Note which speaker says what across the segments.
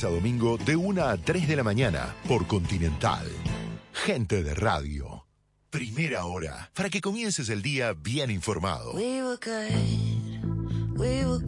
Speaker 1: lunes a domingo de 1 a 3 de la mañana por Continental. Gente de radio. Primera hora, para que comiences el día bien informado.
Speaker 2: We were good, we were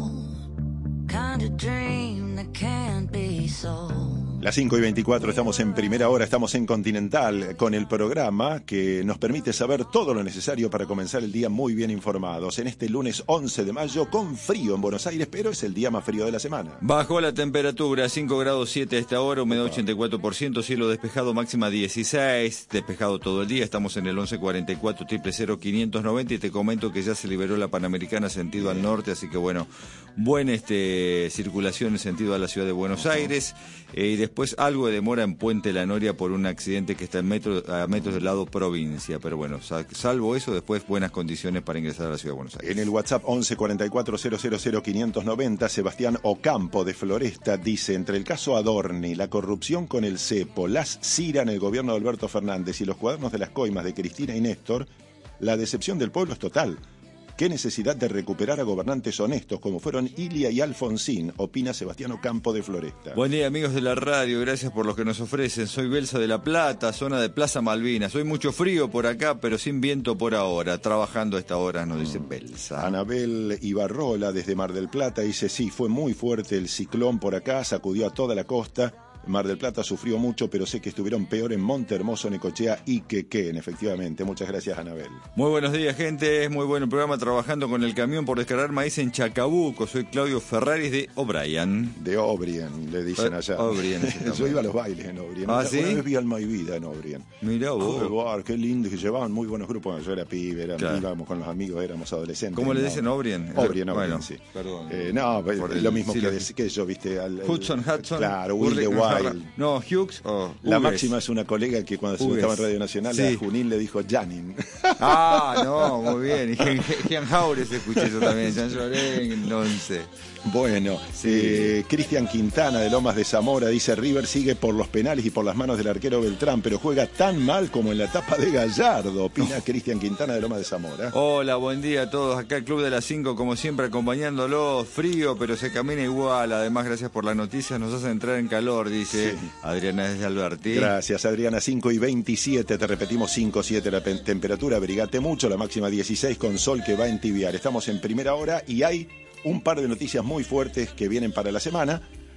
Speaker 2: gold, kind of dream that can't be sold.
Speaker 3: Las 5:24, estamos en primera hora, estamos en Continental con el programa que nos permite saber todo lo necesario para comenzar el día muy bien informados. En este lunes 11 de mayo, con frío en Buenos Aires, pero es el día más frío de la semana.
Speaker 4: Bajó la temperatura, 5 grados 7 a esta hora, humedad 84%, cielo despejado, máxima 16, despejado todo el día. Estamos en el 1144 000 590 y te comento que ya se liberó la Panamericana sentido al norte, así que bueno, buena circulación en sentido a la ciudad de Buenos Aires. Y después algo de demora en Puente La Noria por un accidente que está a metros del lado provincia. Pero bueno, salvo eso, después buenas condiciones para ingresar a la ciudad de Buenos Aires.
Speaker 3: En el WhatsApp 1144 000 590, Sebastián Ocampo de Floresta dice: entre el caso Adorni, la corrupción con el cepo, las CIRA en el gobierno de Alberto Fernández y los cuadernos de las coimas de Cristina y Néstor, la decepción del pueblo es total. ¿Qué necesidad de recuperar a gobernantes honestos como fueron Ilia y Alfonsín? Opina Sebastián Ocampo de Floresta.
Speaker 4: Buen día, amigos de la radio, gracias por lo que nos ofrecen. Soy Belsa de La Plata, zona de Plaza Malvinas. Hoy mucho frío por acá, pero sin viento por ahora. Trabajando a esta hora, nos dice Belsa.
Speaker 3: Anabel Ibarrola desde Mar del Plata dice: sí, fue muy fuerte el ciclón por acá, sacudió a toda la costa. Mar del Plata sufrió mucho, pero sé que estuvieron peor en Monte Hermoso, Necochea y Quequén, efectivamente. Muchas gracias, Anabel.
Speaker 4: Muy buenos días, gente. Es muy bueno el programa, trabajando con el camión por descargar maíz en Chacabuco. Soy Claudio Ferraris de O'Brien.
Speaker 3: De O'Brien, le dicen allá.
Speaker 4: O'Brien.
Speaker 3: Yo iba a los bailes en O'Brien.
Speaker 4: ¿Ah, sí?
Speaker 3: Una vez vi Alma y Vida en O'Brien.
Speaker 4: Mirá vos.
Speaker 3: Qué lindo, que llevaban muy buenos grupos. Yo era pibe,
Speaker 4: claro.
Speaker 3: Íbamos con los amigos, éramos adolescentes.
Speaker 4: ¿Cómo le dicen O'Brien?
Speaker 3: O'Brien,
Speaker 4: bueno,
Speaker 3: sí.
Speaker 4: Perdón.
Speaker 3: No, lo mismo que yo, viste.
Speaker 4: Hudson.
Speaker 3: Claro, Will the Wild.
Speaker 4: No, Hughes.
Speaker 3: La máxima es una colega que cuando se estaba en Radio Nacional, sí, a Junín le dijo Janin.
Speaker 4: Ah, no, muy bien. Y Gian Jaures escuché yo también. Jean Llorén, no sé.
Speaker 3: Bueno, sí. Cristian Quintana de Lomas de Zamora dice: River sigue por los penales y por las manos del arquero Beltrán, pero juega tan mal como en la etapa de Gallardo. Opina Cristian Quintana de Lomas de Zamora.
Speaker 4: Hola, buen día a todos. Acá el Club de las 5, como siempre, acompañándolo. Frío, pero se camina igual. Además, gracias por las noticias, nos hace entrar en calor, dice Adriana desde Alberti.
Speaker 3: Gracias, Adriana. 5:27, te repetimos 5:07 la temperatura. Abrigate mucho, la máxima 16 con sol que va a entibiar. Estamos en primera hora y hay un par de noticias muy fuertes que vienen para la semana.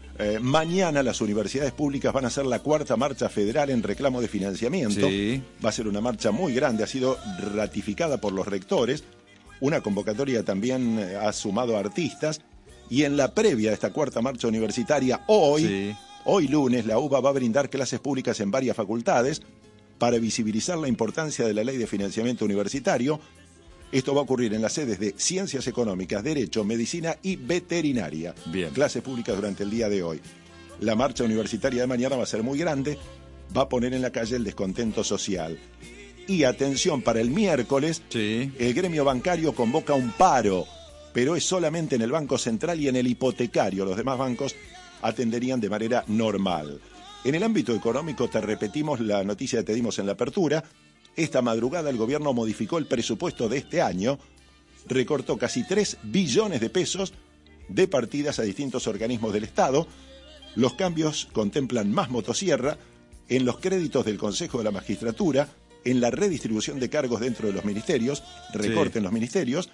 Speaker 3: Mañana las universidades públicas van a hacer la cuarta marcha federal en reclamo de financiamiento.
Speaker 4: Sí.
Speaker 3: Va a ser una marcha muy grande, ha sido ratificada por los rectores. Una convocatoria también ha sumado a artistas. Y en la previa de esta cuarta marcha universitaria, hoy lunes, la UBA va a brindar clases públicas en varias facultades para visibilizar la importancia de la ley de financiamiento universitario. Esto va a ocurrir en las sedes de Ciencias Económicas, Derecho, Medicina y Veterinaria.
Speaker 4: Bien.
Speaker 3: Clases públicas durante el día de hoy. La marcha universitaria de mañana va a ser muy grande, va a poner en la calle el descontento social. Y atención, para el miércoles, el gremio bancario convoca un paro, pero es solamente en el Banco Central y en el hipotecario. Los demás bancos atenderían de manera normal. En el ámbito económico, te repetimos la noticia que te dimos en la apertura. Esta madrugada el gobierno modificó el presupuesto de este año, recortó casi 3 billones de pesos de partidas a distintos organismos del Estado. Los cambios contemplan más motosierra en los créditos del Consejo de la Magistratura, en la redistribución de cargos dentro de los ministerios, recorte en los ministerios,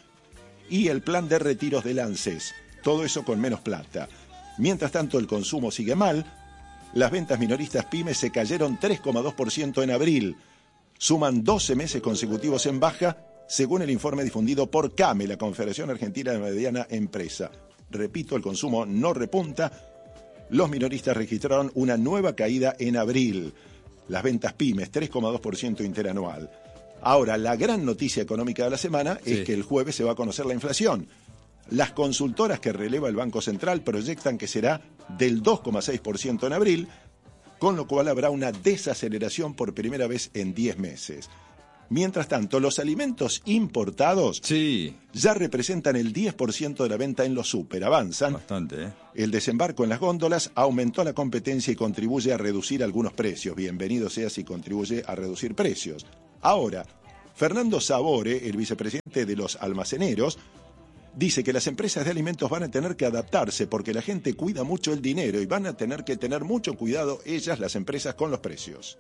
Speaker 3: y el plan de retiros del ANSES. Todo eso con menos plata. Mientras tanto, el consumo sigue mal. Las ventas minoristas pymes se cayeron 3,2% en abril. Suman 12 meses consecutivos en baja, según el informe difundido por CAME, la Confederación Argentina de Mediana Empresa. Repito, el consumo no repunta. Los minoristas registraron una nueva caída en abril. Las ventas pymes, 3,2% interanual. Ahora, la gran noticia económica de la semana es que el jueves se va a conocer la inflación. Las consultoras que releva el Banco Central proyectan que será del 2,6% en abril, con lo cual habrá una desaceleración por primera vez en 10 meses. Mientras tanto, los alimentos importados ya representan el 10% de la venta en los súper. Avanzan.
Speaker 4: Bastante, ¿eh?
Speaker 3: El desembarco en las góndolas aumentó la competencia y contribuye a reducir algunos precios. Bienvenido sea si contribuye a reducir precios. Ahora, Fernando Sabore, el vicepresidente de los almaceneros, dice que las empresas de alimentos van a tener que adaptarse porque la gente cuida mucho el dinero y van a tener que tener mucho cuidado ellas, las empresas, con los precios.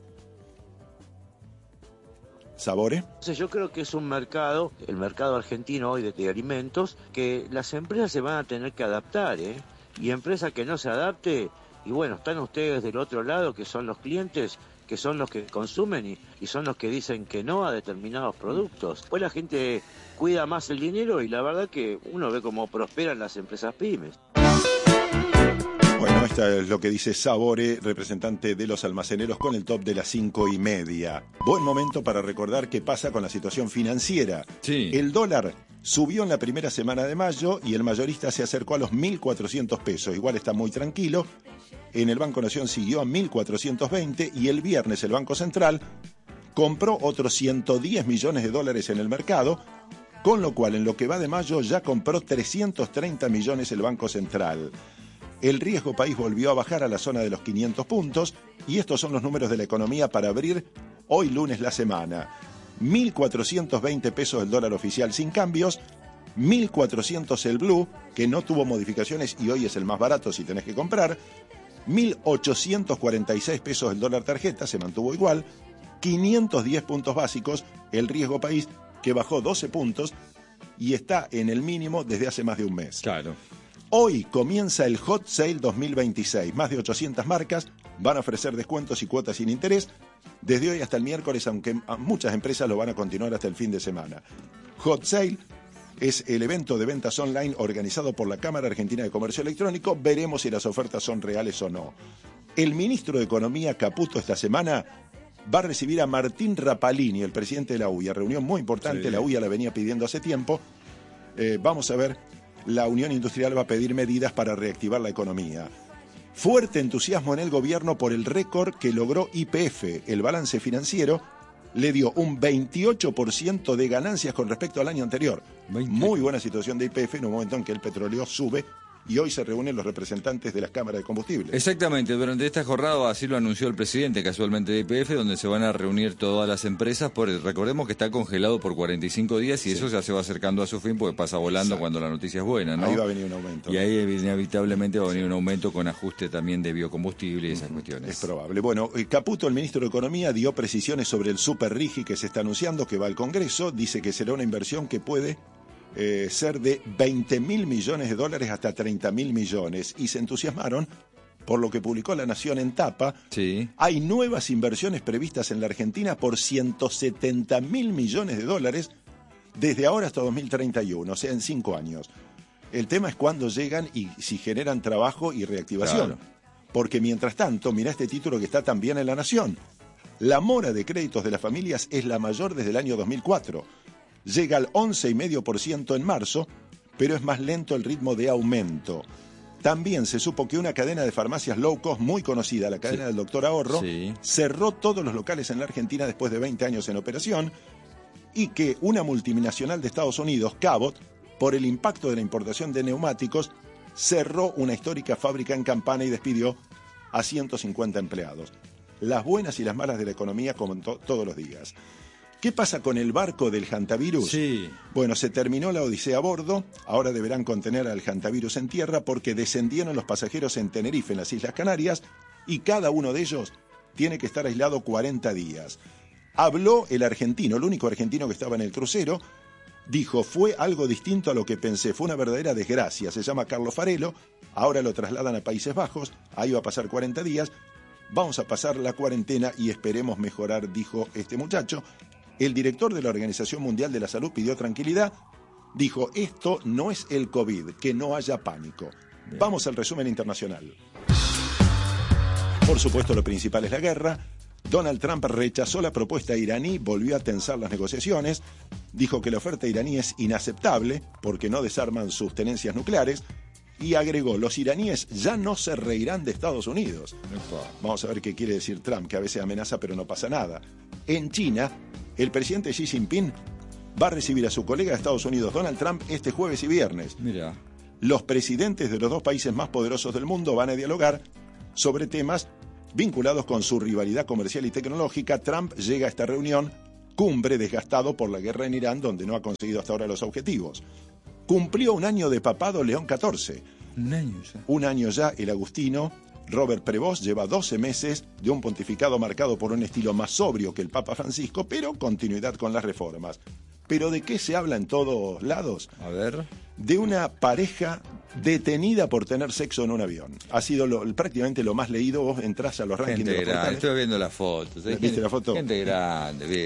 Speaker 3: ¿Sabore?
Speaker 5: Yo creo que es un mercado, el mercado argentino hoy de alimentos, que las empresas se van a tener que adaptar, ¿eh? Y empresa que no se adapte, y bueno, están ustedes del otro lado, que son los clientes, que son los que consumen y son los que dicen que no a determinados productos. Pues la gente cuida más el dinero y la verdad que uno ve cómo prosperan las empresas pymes.
Speaker 3: Bueno, esta es lo que dice Sabore, representante de los almaceneros, con el top de las 5:30. Buen momento para recordar qué pasa con la situación financiera.
Speaker 4: Sí.
Speaker 3: El dólar subió en la primera semana de mayo y el mayorista se acercó a los 1.400 pesos. Igual está muy tranquilo. En el Banco Nación siguió a 1.420 y el viernes el Banco Central compró otros 110 millones de dólares en el mercado, con lo cual en lo que va de mayo ya compró 330 millones el Banco Central. El riesgo país volvió a bajar a la zona de los 500 puntos y estos son los números de la economía para abrir hoy lunes la semana. 1.420 pesos el dólar oficial sin cambios, 1.400 el blue, que no tuvo modificaciones y hoy es el más barato si tenés que comprar, 1.846 pesos el dólar tarjeta, se mantuvo igual, 510 puntos básicos el riesgo país, que bajó 12 puntos y está en el mínimo desde hace más de un mes.
Speaker 4: Claro.
Speaker 3: Hoy comienza el Hot Sale 2026. Más de 800 marcas van a ofrecer descuentos y cuotas sin interés desde hoy hasta el miércoles, aunque muchas empresas lo van a continuar hasta el fin de semana. Hot Sale es el evento de ventas online organizado por la Cámara Argentina de Comercio Electrónico. Veremos si las ofertas son reales o no. El ministro de Economía, Caputo, esta semana va a recibir a Martín Rapalini, el presidente de la UIA. Reunión muy importante, sí. La UIA la venía pidiendo hace tiempo. Vamos a ver. La Unión Industrial va a pedir medidas para reactivar la economía. Fuerte entusiasmo en el gobierno por el récord que logró YPF. El balance financiero le dio un 28% de ganancias con respecto al año anterior. 20. Muy buena situación de YPF en un momento en que el petróleo sube y hoy se reúnen los representantes de las cámaras de combustible.
Speaker 4: Exactamente, durante esta jornada así lo anunció el presidente casualmente de YPF, donde se van a reunir todas las empresas, recordemos que está congelado por 45 días y sí. Eso ya se va acercando a su fin porque pasa volando. Exacto. Cuando la noticia es buena, ¿no?
Speaker 3: Ahí va a venir un aumento.
Speaker 4: Y ahí inevitablemente va a venir un aumento con ajuste también de biocombustible y esas cuestiones.
Speaker 3: Es probable. Bueno, Caputo, el ministro de Economía, dio precisiones sobre el Super RIGI que se está anunciando, que va al Congreso. Dice que será una inversión que puede ser de 20.000 millones de dólares hasta 30.000 millones. Y se entusiasmaron por lo que publicó La Nación en tapa.
Speaker 4: Sí.
Speaker 3: Hay nuevas inversiones previstas en la Argentina por 170.000 millones de dólares desde ahora hasta 2031, o sea, en 5 años. El tema es cuándo llegan y si generan trabajo y reactivación.
Speaker 4: Claro.
Speaker 3: Porque mientras tanto, mirá este título que está también en La Nación. La mora de créditos de las familias es la mayor desde el año 2004. Llega al 11,5% en marzo, pero es más lento el ritmo de aumento. También se supo que una cadena de farmacias low cost muy conocida, la cadena del Doctor Ahorro, cerró todos los locales en la Argentina después de 20 años en operación y que una multinacional de Estados Unidos, Cabot, por el impacto de la importación de neumáticos, cerró una histórica fábrica en Campana y despidió a 150 empleados. Las buenas y las malas de la economía como todos los días. ¿Qué pasa con el barco del hantavirus?
Speaker 4: Sí.
Speaker 3: Bueno, se terminó la odisea a bordo, ahora deberán contener al hantavirus en tierra porque descendieron los pasajeros en Tenerife, en las Islas Canarias, y cada uno de ellos tiene que estar aislado 40 días. Habló el argentino, el único argentino que estaba en el crucero, dijo, fue algo distinto a lo que pensé, fue una verdadera desgracia. Se llama Carlos Farelo, ahora lo trasladan a Países Bajos, ahí va a pasar 40 días, vamos a pasar la cuarentena y esperemos mejorar, dijo este muchacho. El director de la Organización Mundial de la Salud pidió tranquilidad, dijo, esto no es el COVID, que no haya pánico. Bien. Vamos al resumen internacional. Por supuesto, lo principal es la guerra. Donald Trump rechazó la propuesta iraní, volvió a tensar las negociaciones, dijo que la oferta iraní es inaceptable porque no desarman sus tenencias nucleares y agregó, los iraníes ya no se reirán de Estados Unidos. Vamos a ver qué quiere decir Trump, que a veces amenaza pero no pasa nada. En China, el presidente Xi Jinping va a recibir a su colega de Estados Unidos, Donald Trump, este jueves y viernes.
Speaker 4: Mira.
Speaker 3: Los presidentes de los dos países más poderosos del mundo van a dialogar sobre temas vinculados con su rivalidad comercial y tecnológica. Trump llega a esta reunión, cumbre, desgastado por la guerra en Irán, donde no ha conseguido hasta ahora los objetivos. Cumplió un año de papado León XIV.
Speaker 4: Un año ya.
Speaker 3: Un año ya el agustino. Robert Prevost lleva 12 meses de un pontificado marcado por un estilo más sobrio que el Papa Francisco, pero continuidad con las reformas. ¿Pero de qué se habla en todos lados?
Speaker 4: A ver.
Speaker 3: De una pareja detenida por tener sexo en un avión. Ha sido prácticamente lo más leído. Vos entrás a los rankings de los portales.
Speaker 4: Estoy viendo las fotos.
Speaker 3: ¿Viste la foto?
Speaker 4: Gente grande, bien.